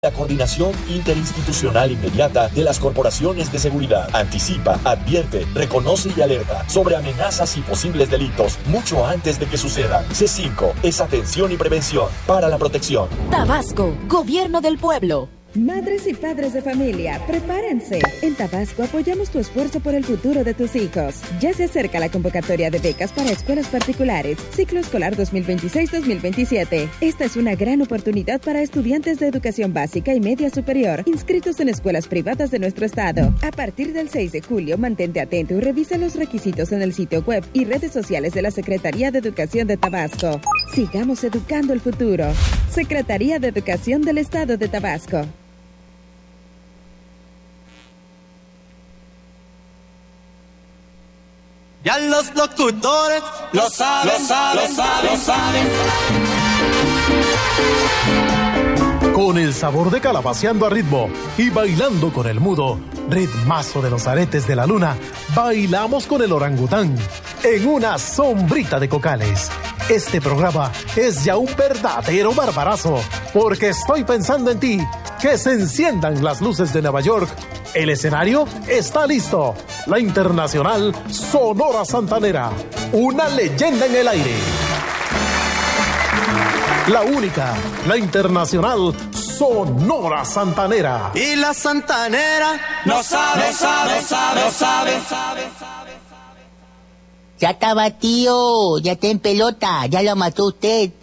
La coordinación interinstitucional inmediata de las corporaciones de seguridad anticipa, advierte, reconoce y alerta sobre amenazas y posibles delitos mucho antes de que sucedan. C5 es atención y prevención para la protección. Tabasco, Gobierno del Pueblo. Madres y padres de familia, prepárense. En Tabasco apoyamos tu esfuerzo por el futuro de tus hijos. Ya se acerca la convocatoria de becas para escuelas particulares, ciclo escolar 2026-2027. Esta es una gran oportunidad para estudiantes de educación básica y media superior, inscritos en escuelas privadas de nuestro estado. A partir del 6 de julio, mantente atento y revisa los requisitos en el sitio web y redes sociales de la Secretaría de Educación de Tabasco. Sigamos educando el futuro. Secretaría de Educación del Estado de Tabasco. Ya los locutores lo saben. Con el sabor de Calabaceando a ritmo y bailando con el mudo, ritmazo de los aretes de la luna, bailamos con el orangután en una sombrita de cocales. Este programa es ya un verdadero barbarazo, porque estoy pensando en ti, que se enciendan las luces de Nueva York. El escenario está listo. La Internacional Sonora Santanera, una leyenda en el aire. La única, la Internacional Sonora Santanera. Y la Santanera no sabe. Ya está batido, ya está en pelota, ya lo mató usted.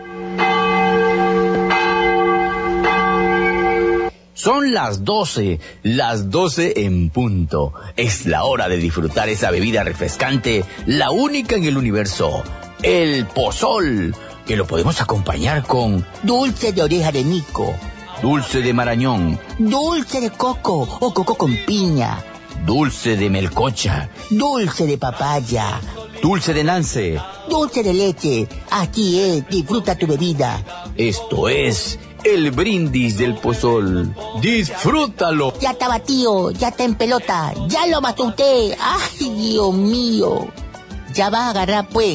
Son las 12 en punto. Es la hora de disfrutar esa bebida refrescante, la única en el universo, el pozol, que lo podemos acompañar con Dulce de oreja de mico, dulce de marañón, dulce de coco o coco con piña, dulce de melcocha, dulce de papaya, dulce de nance, dulce de leche. Aquí es, disfruta tu bebida. Esto es el brindis del pozol. ¡Disfrútalo! Ya está batido, ya está en pelota, ya lo mató usted. ¡Ay, Dios mío! Ya va a agarrar, pues.